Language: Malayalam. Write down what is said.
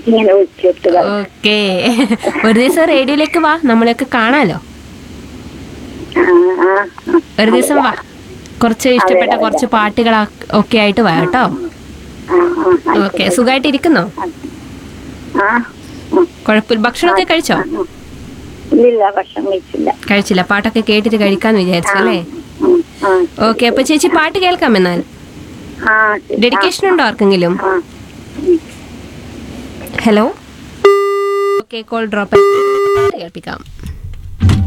ഇങ്ങനെ വിളിച്ചിട്ട് ഓക്കെ. ഒരു ദിവസം റേഡിയോയിലേക്ക് വാ, നമ്മളെയൊക്കെ കാണാലോ. ഒരു ദിവസം വാ, കുറച്ച് ഇഷ്ടപ്പെട്ട കുറച്ച് പാട്ടുകൾ ഒക്കെ ആയിട്ട് വാ കേട്ടോ. ഓക്കെ. സുഖമായിട്ട് ഇരിക്കുന്നോ? കുഴപ്പമില്ല. ഭക്ഷണമൊക്കെ കഴിച്ചോ? ഇല്ല, ഭക്ഷണം കഴിച്ചില്ല. പാട്ടൊക്കെ കേട്ടിട്ട് കഴിക്കാന്ന് വിചാരിച്ചു അല്ലേ? ഓക്കെ. അപ്പൊ ചേച്ചി പാട്ട് കേൾക്കാം എന്നാൽ. ഡെഡിക്കേഷൻ ഉണ്ടോ ആർക്കെങ്കിലും? ഹലോ. ഓക്കെ, കോൾ ഡ്രോപ്പ് കേൾപ്പിക്കാം.